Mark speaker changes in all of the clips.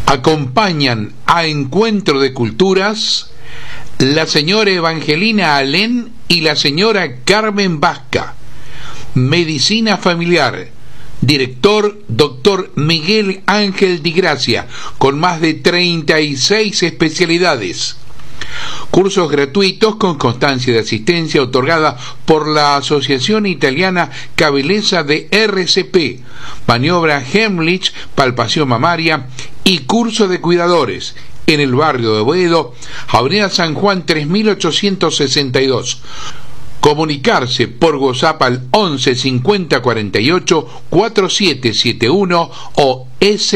Speaker 1: Acompañan a Encuentro de Culturas la señora Evangelina Alén y la señora Carmen Vasca. Medicina familiar, director Dr. Miguel Ángel Di Gracia, con más de 36 especialidades. Cursos gratuitos con constancia de asistencia otorgada por la Asociación Italiana Cabelleza de RCP, maniobra Heimlich, palpación mamaria y curso de cuidadores en el barrio de Boedo, Avenida San Juan 3862. Comunicarse por WhatsApp al 11 50 48 4771 o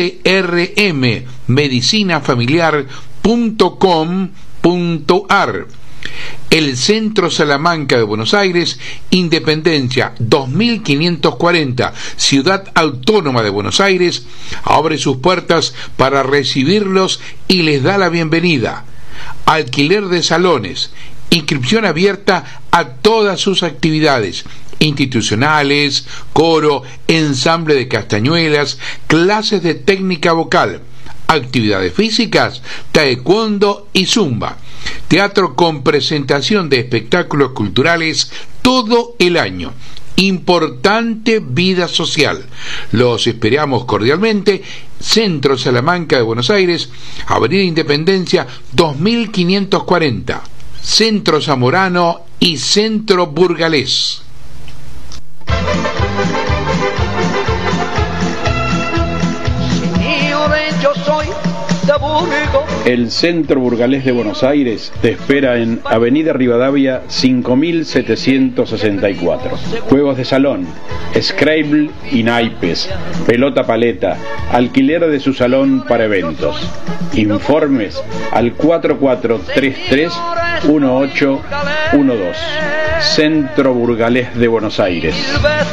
Speaker 1: srmmedicinafamiliar.com.ar. El Centro Salamanca de Buenos Aires, Independencia 2540, Ciudad Autónoma de Buenos Aires, abre sus puertas para recibirlos y les da la bienvenida. Alquiler de salones, inscripción abierta a todas sus actividades institucionales, coro, ensamble de castañuelas, clases de técnica vocal, actividades físicas, taekwondo y zumba. Teatro con presentación de espectáculos culturales todo el año. Importante vida social. Los esperamos cordialmente. Centro Salamanca de Buenos Aires, Avenida Independencia 2540. Centro Zamorano y Centro Burgalés.
Speaker 2: Yo soy de Burgos.
Speaker 3: El Centro Burgalés de Buenos Aires te espera en Avenida Rivadavia 5764. Juegos de salón, Scrabble y naipes, pelota paleta, alquiler de su salón para eventos. Informes al 4433-1812. Centro Burgalés de Buenos Aires.